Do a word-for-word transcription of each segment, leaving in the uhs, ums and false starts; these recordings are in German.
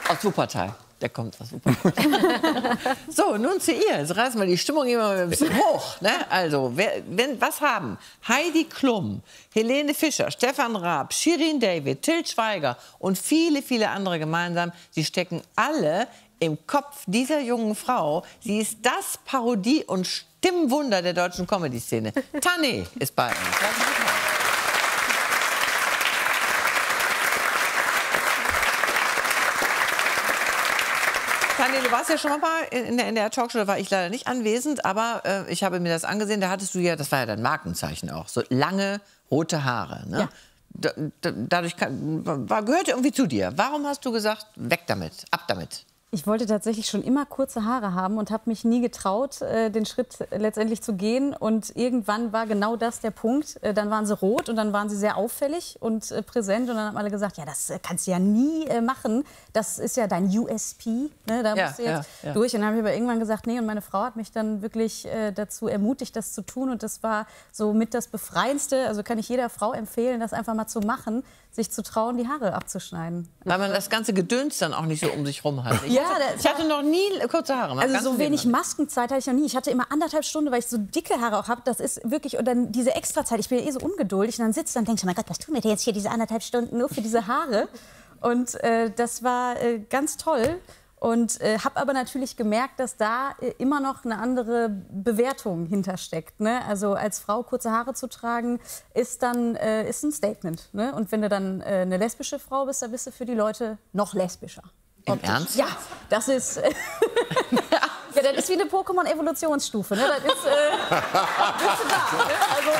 Aus Wuppertal. Der kommt aus Wuppertal. So, nun zu ihr. Jetzt reißen wir die Stimmung immer ein bisschen hoch. Ne? Also, wer, wenn, was haben Heidi Klum, Helene Fischer, Stefan Raab, Shirin David, Til Schweiger und viele, viele andere gemeinsam? Sie stecken alle im Kopf dieser jungen Frau. Sie ist das Parodie- und Stimmwunder der deutschen Comedy-Szene. Tané ist bei uns. Tané, du warst ja schon mal in der, in der Talkshow, da war ich leider nicht anwesend, aber äh, ich habe mir das angesehen, da hattest du ja, das war ja dein Markenzeichen auch, so lange rote Haare. Ne? Ja. Da, da, dadurch kann, war, gehörte irgendwie zu dir. Warum hast du gesagt, weg damit, ab damit? Ich wollte tatsächlich schon immer kurze Haare haben und habe mich nie getraut, äh, den Schritt letztendlich zu gehen. Und irgendwann war genau das der Punkt. Äh, dann waren sie rot und dann waren sie sehr auffällig und äh, präsent. Und dann haben alle gesagt, ja, das äh, kannst du ja nie äh, machen. Das ist ja dein U S P. Ne? Da ja, musst du jetzt ja, ja. durch. Und dann habe ich aber irgendwann gesagt, nee. Und meine Frau hat mich dann wirklich äh, dazu ermutigt, das zu tun. Und das war so mit das Befreiendste. Also kann ich jeder Frau empfehlen, das einfach mal zu machen, sich zu trauen, die Haare abzuschneiden. Weil man das ganze Gedöns dann auch nicht so um sich rum hat. Ich, ja, hatte, ich hatte noch nie kurze Haare. Also so wenig Maskenzeit hatte ich noch nie. Ich hatte immer anderthalb Stunden, weil ich so dicke Haare auch habe. Das ist wirklich, und dann diese Extrazeit. Ich bin ja eh so ungeduldig. Und dann sitzt du und denkst, oh mein Gott, was tun wir denn jetzt hier diese anderthalb Stunden nur für diese Haare? Und äh, das war äh, ganz toll. Und äh, habe aber natürlich gemerkt, dass da äh, immer noch eine andere Bewertung hintersteckt. Ne? Also als Frau kurze Haare zu tragen, ist dann äh, ist ein Statement. Ne? Und wenn du dann äh, eine lesbische Frau bist, dann bist du für die Leute noch lesbischer. Im Ernst? Ja, das ist... Äh, ja, das ist wie eine Pokémon-Evolutionsstufe. Ne? Das ist... Äh, bist du da, ne? Also,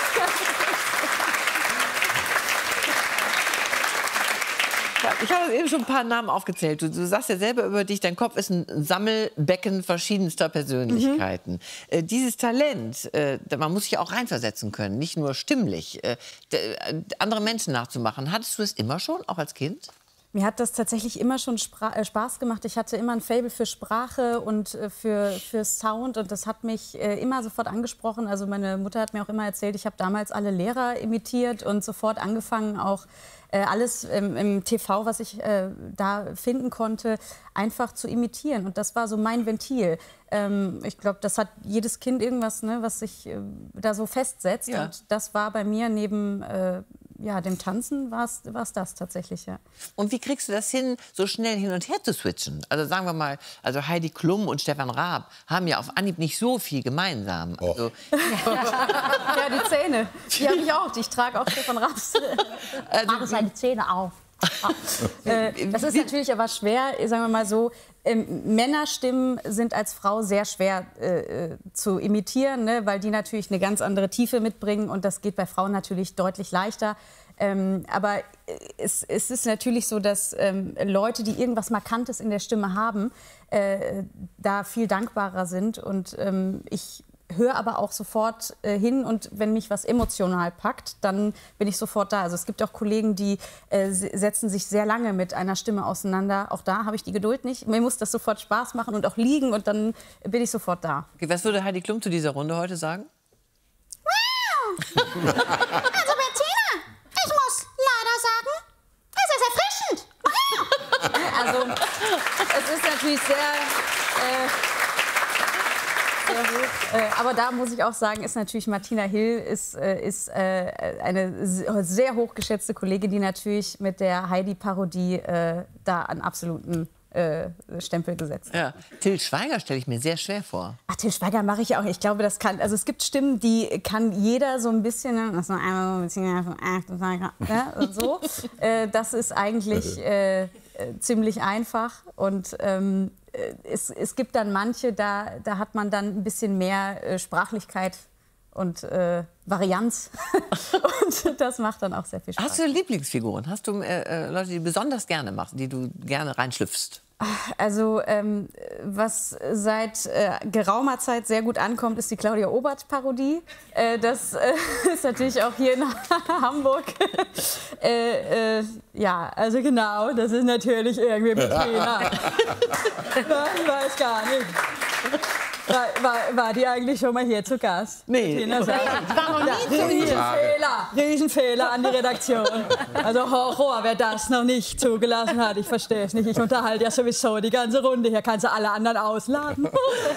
ich habe eben schon ein paar Namen aufgezählt. Du, du sagst ja selber über dich, dein Kopf ist ein Sammelbecken verschiedenster Persönlichkeiten. Mhm. Äh, dieses Talent, äh, man muss sich auch reinversetzen können, nicht nur stimmlich, äh, andere Menschen nachzumachen. Hattest du es immer schon, auch als Kind? Mir hat das tatsächlich immer schon Spra äh, Spaß gemacht. Ich hatte immer ein Faible für Sprache und äh, für, für Sound. Und das hat mich äh, immer sofort angesprochen. Also meine Mutter hat mir auch immer erzählt, ich habe damals alle Lehrer imitiert und sofort angefangen, auch äh, alles ähm, im T V, was ich äh, da finden konnte, einfach zu imitieren. Und das war so mein Ventil. Ähm, ich glaube, das hat jedes Kind irgendwas, ne, was sich äh, da so festsetzt. Ja. Und das war bei mir neben... Äh, ja, dem Tanzen war es das tatsächlich, ja. Und wie kriegst du das hin, so schnell hin und her zu switchen? Also sagen wir mal, also Heidi Klum und Stefan Raab haben ja auf Anhieb nicht so viel gemeinsam. Oh. Also ja, die Zähne, die habe ich auch. Ich trage auch Stefan Raabs. Also, trage seine Zähne auf. äh, das ist natürlich aber schwer, sagen wir mal so. Ähm, Männerstimmen sind als Frau sehr schwer äh, zu imitieren, ne, weil die natürlich eine ganz andere Tiefe mitbringen und das geht bei Frauen natürlich deutlich leichter. Ähm, aber es, es ist natürlich so, dass ähm, Leute, die irgendwas Markantes in der Stimme haben, äh, da viel dankbarer sind und ähm, ich höre aber auch sofort äh, hin und wenn mich was emotional packt, dann bin ich sofort da. Also es gibt auch Kollegen, die äh, setzen sich sehr lange mit einer Stimme auseinander. Auch da habe ich die Geduld nicht. Mir muss das sofort Spaß machen und auch liegen und dann bin ich sofort da. Okay, was würde Heidi Klum zu dieser Runde heute sagen? Wow! Also Bettina, ich muss leider sagen, es ist erfrischend. Also es ist natürlich sehr... Äh, Äh, aber da muss ich auch sagen, ist natürlich Martina Hill ist, äh, ist äh, eine sehr hochgeschätzte Kollegin, die natürlich mit der Heidi-Parodie äh, da einen absoluten äh, Stempel gesetzt hat. Ja. Til Schweiger stelle ich mir sehr schwer vor. Ach, Til Schweiger mache ich auch. Ich glaube, das kann. Also es gibt Stimmen, die kann jeder so ein bisschen. Das, einmal so ein bisschen ja, so. äh, das ist eigentlich äh, ziemlich einfach und ähm, Es, es gibt dann manche, da, da hat man dann ein bisschen mehr äh, Sprachlichkeit und äh, Varianz. Und das macht dann auch sehr viel Spaß. Hast du Lieblingsfiguren? Hast du äh, Leute, die du besonders gerne machst, die du gerne reinschlüpfst? Also ähm, was seit äh, geraumer Zeit sehr gut ankommt, ist die Claudia Obert-Parodie. Äh, das äh, ist natürlich auch hier in Hamburg. äh, äh, ja, also genau, das ist natürlich irgendwie Bettina. Ich weiß gar nicht. War, war, war die eigentlich schon mal hier zu Gast? Nee, die war noch nie ja, Riesenfehler, Riesenfehler an die Redaktion. Also Horror, wer das noch nicht zugelassen hat, ich verstehe es nicht. Ich unterhalte ja sowieso die ganze Runde, hier kannst du alle anderen ausladen.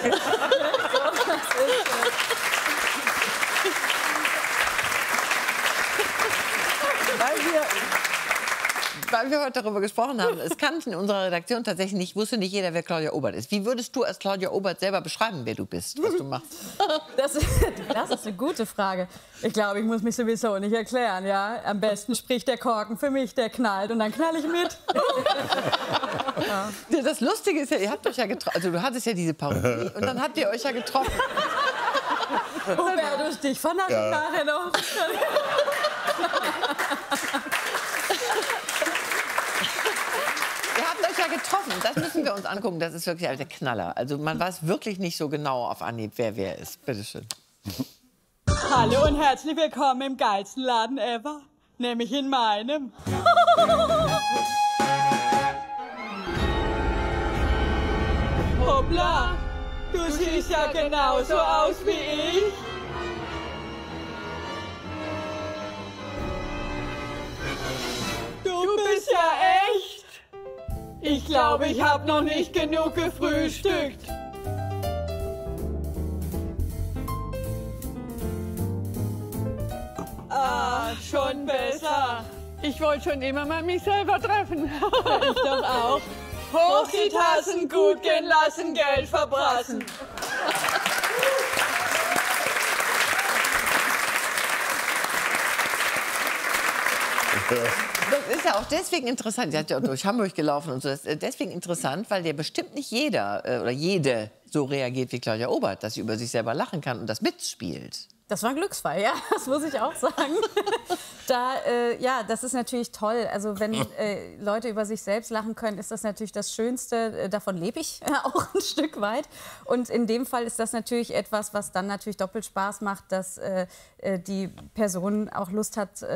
Weil wir, weil wir heute darüber gesprochen haben, es kannte in unserer Redaktion tatsächlich nicht, wusste nicht jeder, wer Claudia Obert ist. Wie würdest du als Claudia Obert selber beschreiben, wer du bist, was du machst? Das ist, das ist eine gute Frage. Ich glaube, ich muss mich sowieso nicht erklären. Ja? Am besten spricht der Korken für mich, der knallt und dann knall ich mit. Ja. Das Lustige ist ja, ihr habt euch ja getroffen, also du hattest ja diese Parodie und dann habt ihr euch ja getroffen. Hubertus, dich fand ich ja. nachher noch. Ihr habt euch ja getroffen, das müssen wir uns angucken, das ist wirklich der Knaller. Also man weiß wirklich nicht so genau auf Anhieb, wer wer ist. Bitteschön. Hallo und herzlich willkommen im geilsten Laden ever, nämlich in meinem. Hoppla, du siehst ja genauso aus wie ich. Du bist ja echt. Ich glaube, ich habe noch nicht genug gefrühstückt. Ah, schon besser. Ich wollte schon immer mal mich selber treffen. Ich doch auch. Hoch die Tassen, gut gehen lassen, Geld verbrassen. Das ist ja auch deswegen interessant, sie hat ja auch durch Hamburg gelaufen und so, das ist deswegen interessant, weil ja bestimmt nicht jeder äh, oder jede so reagiert wie Claudia Obert, dass sie über sich selber lachen kann und das mitspielt. Das war ein Glücksfall, ja, das muss ich auch sagen. Da, äh, ja, das ist natürlich toll. Also wenn äh, Leute über sich selbst lachen können, ist das natürlich das Schönste. Davon lebe ich auch ein Stück weit. Und in dem Fall ist das natürlich etwas, was dann natürlich doppelt Spaß macht, dass äh, die Person auch Lust hat,